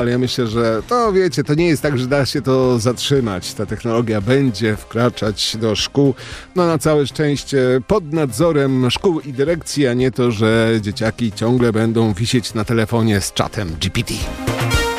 Ale ja myślę, że to wiecie, to nie jest tak, że da się to zatrzymać. Ta technologia będzie wkraczać do szkół, no na całe szczęście pod nadzorem szkół i dyrekcji, a nie to, że dzieciaki ciągle będą wisieć na telefonie z czatem GPT.